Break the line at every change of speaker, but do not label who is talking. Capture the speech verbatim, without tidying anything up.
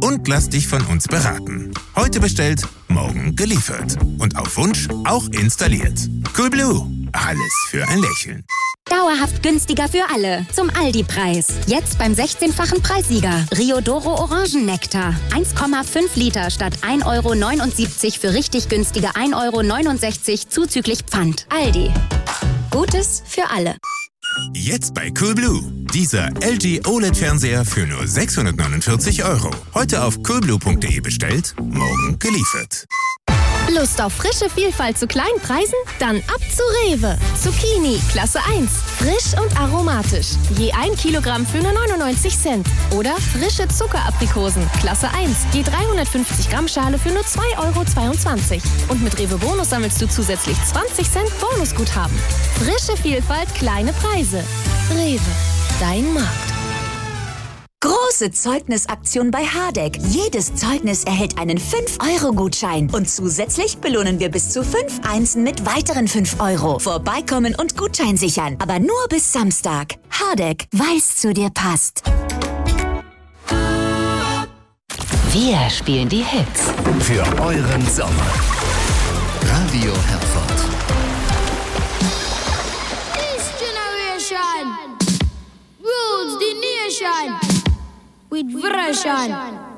und lass dich von uns beraten. Heute bestellt, morgen geliefert. Und auf Wunsch auch installiert. Coolblue. Alles für ein Lächeln.
Dauerhaft günstiger für alle. Zum Aldi-Preis. Jetzt beim sechzehnfachen Preissieger. Riodoro Orangennektar. eins Komma fünf Liter statt ein Euro neunundsiebzig für richtig günstige ein Euro neunundsechzig zuzüglich Pfand. Aldi. Gutes für alle.
Jetzt bei Coolblue. Dieser L G O L E D-Fernseher für nur sechshundertneunundvierzig Euro. Heute auf coolblue punkt de bestellt, morgen geliefert.
Lust auf frische Vielfalt zu kleinen Preisen? Dann ab zu Rewe. Zucchini, Klasse eins. Frisch und aromatisch. Je ein Kilogramm für nur neunundneunzig Cent. Oder frische Zuckeraprikosen, Klasse eins. Je dreihundertfünfzig Gramm Schale für nur zwei Euro zweiundzwanzig. Und mit Rewe Bonus sammelst du zusätzlich zwanzig Cent Bonusguthaben. Frische Vielfalt, kleine Preise. Rewe, dein Markt.
Große Zeugnisaktion bei Hardegg. Jedes Zeugnis erhält einen fünf Euro Gutschein. Und zusätzlich belohnen wir bis zu fünf Einsen mit weiteren fünf Euro. Vorbeikommen und Gutschein sichern. Aber nur bis Samstag. Hardegg, weil's zu dir passt.
Wir spielen die Hits.
Für euren Sommer. Radio Herford.
This generation rules the nation with version.